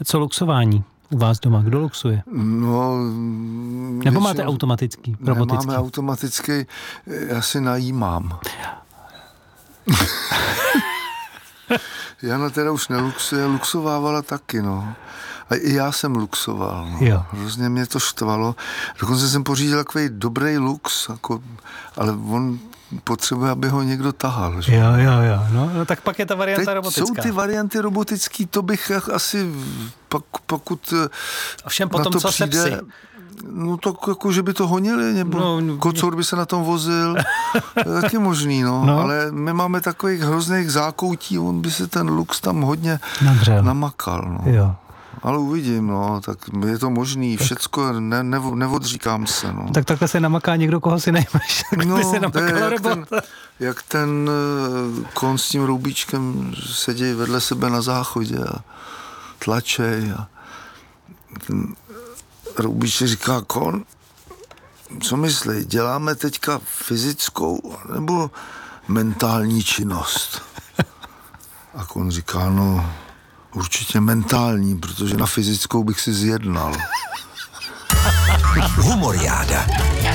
Co luxování u vás doma? Kdo luxuje? No... Nebo máte automatický, robotický? Nemáme automatický, já si najímám. Jana teda už neluxuje, luxovávala taky, no. A i já jsem luxoval, no. Jo. Hrozně mě to štvalo. Dokonce jsem pořídil takový dobrý lux, jako, ale on potřebuje, aby ho někdo tahal. Že? Jo. No, tak pak je ta varianta teď robotická. Jsou ty varianty robotický, to bych asi, pokud Ovšem potom, na to co přijde, se psy? No to jako, že by to honili, nebo kocour by se na tom vozil, to je taky možný, no. Ale my máme takových hrozných zákoutí, on by se ten lux tam hodně namakal, no. Jo. Ale uvidím, no, tak je to možný, všecko, neodříkám se, no. Tak takhle se namaká někdo, koho si nejmeš, tak by se namakal robot. Jak ten kon s tím roubíčkem sedí vedle sebe na záchodě a tlačej a ten roubíček říká, kon, co myslí, děláme teďka fyzickou nebo mentální činnost? A kon říká, no, určitě mentální, protože na fyzickou bych si zjednal. Humoriáda.